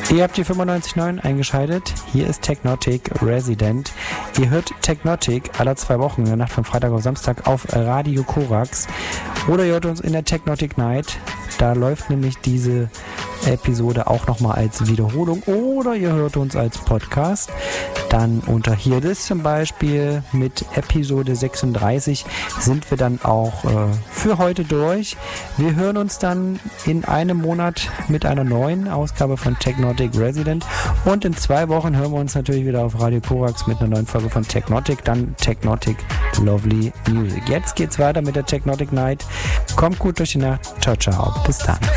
Ihr habt die 95.9 eingeschaltet. Hier ist Technotic Resident. Ihr hört Technotic alle 2 Wochen in der Nacht von Freitag auf Samstag auf Radio Korax. Oder ihr hört uns in der Technotic Night. Da läuft nämlich diese Episode auch nochmal als Wiederholung. Oder ihr hört uns als Podcast. Dann unter hier das zum Beispiel mit Episode 36 sind wir dann auch für heute durch. Wir hören uns dann in einem Monat mit einer neuen Ausgabe von Technotic Resident und in 2 Wochen hören wir uns natürlich wieder auf Radio Korax mit einer neuen Folge von Technotic, dann Technotic Lovely Music. Jetzt geht's weiter mit der Technotic Night. Kommt gut durch die Nacht. Ciao, ciao. Bis dann.